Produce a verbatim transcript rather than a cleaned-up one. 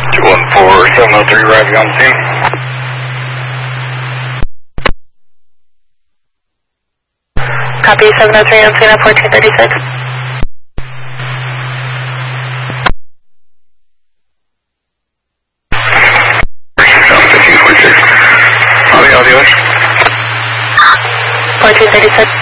two one four, seven oh three, arriving on scene. Copy, seven oh three on scene at fourteen thirty-six. fifteen forty-six. Audio, audio. fourteen thirty-six.